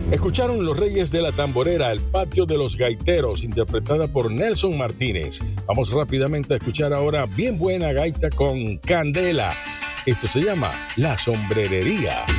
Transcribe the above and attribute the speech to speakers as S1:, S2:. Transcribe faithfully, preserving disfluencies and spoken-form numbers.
S1: Escucharon Los Reyes de la Tamborera, El Patio de los Gaiteros, interpretada por Nelson Martínez. Vamos rápidamente a escuchar ahora bien buena gaita con Candela. Esto se llama La Sombrerería.